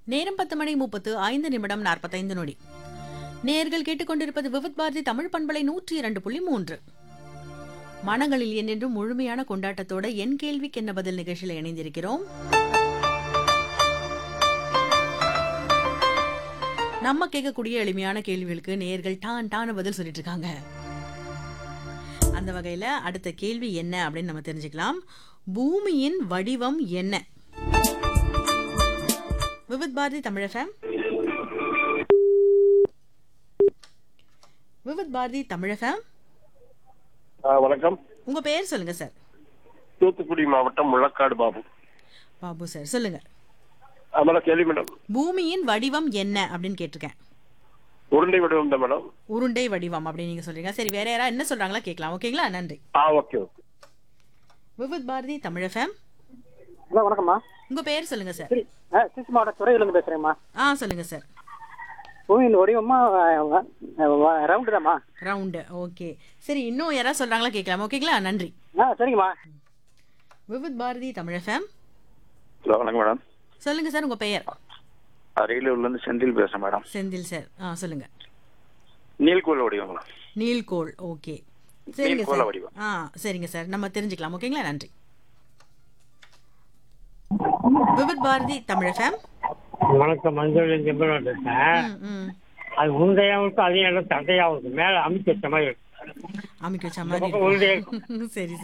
நேரம் 10:35 நேயர்கள் கேட்டுக்கொண்டிருப்பது விவித் பாரதி தமிழ் பண்பலை 102.3. மனங்களில் என்றென்றும் முழுமையான கொண்டாட்டத்தோட என் கேள்விக்கு என்ன பதில் நிகழ்ச்சியில் இணைந்திருக்கிறோம். நம்ம கேட்கக்கூடிய எளிமையான கேள்விகளுக்கு நேயர்கள் டான் பதில் சொல்லிட்டு இருக்காங்க. அந்த வகையில அடுத்த கேள்வி என்ன அப்படின்னு நம்ம தெரிஞ்சுக்கலாம். பூமியின் வடிவம் என்ன? விவித் பாரதி தமிழ் FM. விவித் பாரதி தமிழ் FM. வணக்கம். உங்க பெயர் சொல்லுங்க சார். தூத்துக்குடி மாவட்டம் முழக்காடு பாபு. பாபு சார் சொல்லுங்க. கேள்வி மேடம். பூமியின் வடிவம் என்ன அப்படின்னு கேட்டிருக்கேன். உருண்டை வடிவம் தான் மேடம். உருண்டை வடிவம் அப்படின்னு நீங்க சொல்றீங்க. சரி, வேற யாரா என்ன சொல்றாங்களா கேட்கலாம். ஓகேங்களா? நன்றி. Okay. Vividh Bharathi Tamil FM. Hello, வணக்கம்மா. உங்க பெயர் சொல்லுங்க சார். திருச்சி மாவட்ட துறையிலிருந்து பேசுறேம்மா. சொல்லுங்க சார். பூமியின் வடிவமா ரவுண்டு தாம்மா. ரவுண்டு. ஓகே, சரி, இன்னும் யாராவது சொல்றாங்களா கேட்கலாம். ஓகேங்களா? நன்றி. சரிங்கம்மா. விவித் பாரதி தமிழ் FM. ஹலோ, வணக்கம் மேடம். சொல்லுங்க சார், உங்க பெயர். அரியலூர்லேருந்து செந்தில் பேசுறேன் மேடம். செந்தில் சார், சொல்லுங்க. நீல்கோள் வடிவம். நீல்கோள். ஓகே, சரிங்க நீல்கோள சார். வடிவம். சரிங்க சார், நம்ம தெரிஞ்சுக்கலாம். ஓகேங்களா? நன்றி. விவித் பாரதி தமிழ் FM. வணக்கம். மஞ்சள் செம்பரம் பேசுறேன். அது உருண்டையாவும் இருக்கும், அதே இடம் தட்டையாவும் இருக்கும். மேல அமைக்க வச்ச மாதிரி இருக்கும். அமைக்க வச்ச மாதிரி உருண்டையா இருக்கும். சரி